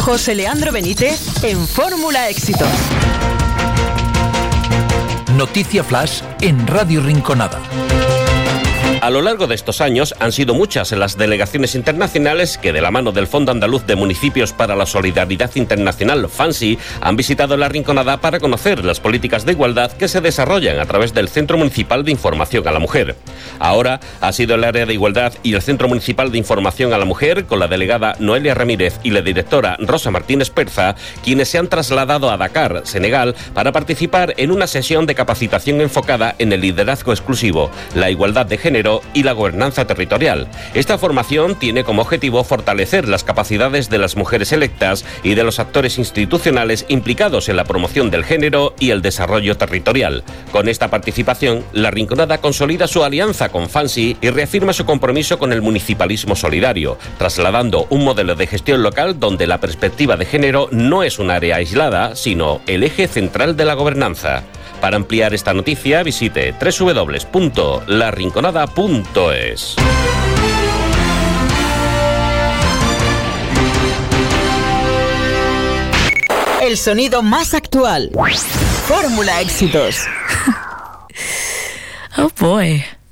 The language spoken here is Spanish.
José Leandro Benítez en Fórmula Éxitos. Noticia Flash en Radio Rinconada. A lo largo de estos años han sido muchas las delegaciones internacionales que, de la mano del Fondo Andaluz de Municipios para la Solidaridad Internacional, FANSI, han visitado La Rinconada para conocer las políticas de igualdad que se desarrollan a través del Centro Municipal de Información a la Mujer. Ahora ha sido el área de igualdad y el Centro Municipal de Información a la Mujer, con la delegada Noelia Ramírez y la directora Rosa Martínez Perza, quienes se han trasladado a Dakar, Senegal, para participar en una sesión de capacitación enfocada en el liderazgo exclusivo, la igualdad de género y la gobernanza territorial. Esta formación tiene como objetivo fortalecer las capacidades de las mujeres electas y de los actores institucionales implicados en la promoción del género y el desarrollo territorial. Con esta participación, La Rinconada consolida su alianza con FANSI y reafirma su compromiso con el municipalismo solidario, trasladando un modelo de gestión local donde la perspectiva de género no es un área aislada, sino el eje central de la gobernanza. Para ampliar esta noticia, visite www.larinconada.es. El sonido más actual. Fórmula Éxitos. Oh boy.